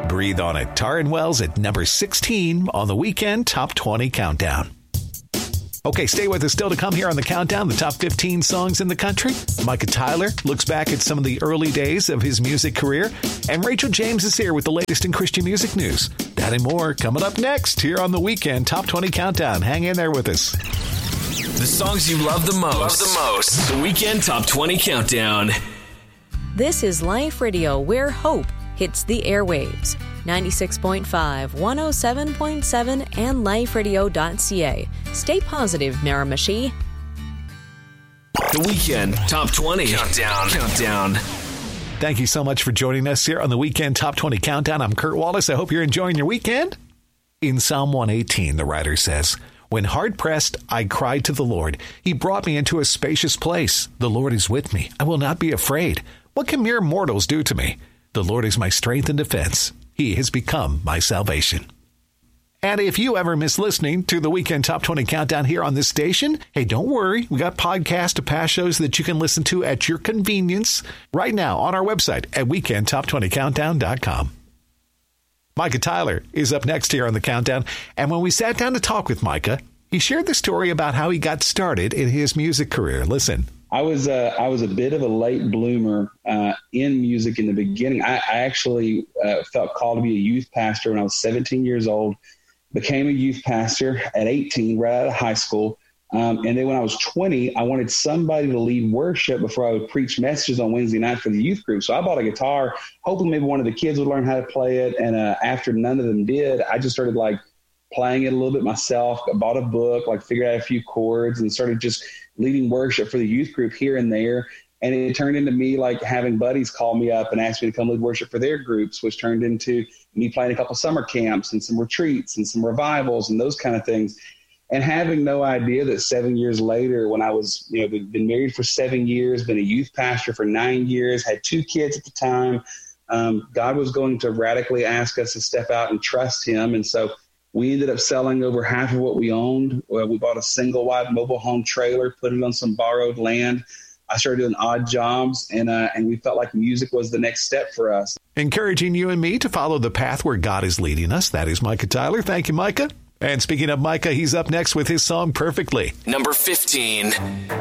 Breathe on It. Taryn Wells at number 16 on the Weekend Top 20 Countdown. Okay, stay with us. Still to come here on the countdown, the top 15 songs in the country. Micah Tyler looks back at some of the early days of his music career. And Rachel James is here with the latest in Christian music news. That and more coming up next here on the Weekend Top 20 Countdown. Hang in there with us. The songs you love the most. The Weekend Top 20 Countdown. This is Life Radio, where hope hits the airwaves. 96.5, 107.7, and liferadio.ca. Stay positive, Miramichi. The Weekend Top 20 Countdown. Thank you so much for joining us here on the Weekend Top 20 Countdown. I'm Kurt Wallace. I hope you're enjoying your weekend. In Psalm 118, the writer says, "When hard-pressed, I cried to the Lord. He brought me into a spacious place. The Lord is with me. I will not be afraid. What can mere mortals do to me? The Lord is my strength and defense. He has become my salvation." And if you ever miss listening to the Weekend Top 20 Countdown here on this station, hey, don't worry. We got podcasts of past shows that you can listen to at your convenience right now on our website at weekendtop20countdown.com. Micah Tyler is up next here on the countdown. And when we sat down to talk with Micah, he shared the story about how he got started in his music career. Listen. I was a bit of a late bloomer in music in the beginning. I actually felt called to be a youth pastor when I was 17 years old, became a youth pastor at 18, right out of high school. And then when I was 20, I wanted somebody to lead worship before I would preach messages on Wednesday night for the youth group. So I bought a guitar, hoping maybe one of the kids would learn how to play it. And after none of them did, I just started playing it a little bit myself. I bought a book, figured out a few chords and started just leading worship for the youth group here and there. And it turned into me having buddies call me up and ask me to come lead worship for their groups, which turned into me playing a couple summer camps and some retreats and some revivals and those kind of things. And having no idea that 7 years later, when I was, been married for 7 years, been a youth pastor for 9 years, had 2 kids at the time, God was going to radically ask us to step out and trust him. And so we ended up selling over half of what we owned. We bought a single wide mobile home trailer, put it on some borrowed land. I started doing odd jobs, and we felt like music was the next step for us. Encouraging you and me to follow the path where God is leading us. That is Micah Tyler. Thank you, Micah. And speaking of Micah, he's up next with his song Perfectly. Number 15.